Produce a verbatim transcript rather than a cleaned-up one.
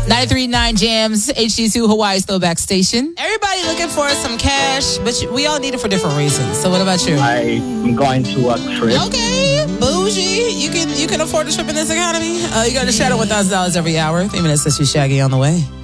ninety-three point nine Jams, H D two Hawaii's throwback station. Everybody looking for some cash, but you, we all need it for different reasons. So what about you? I'm going to a trip. Okay, bougie. You can you can afford a trip in this economy. Uh, you got to shadow one thousand dollars every hour. Three minutes since you Shaggy on the way.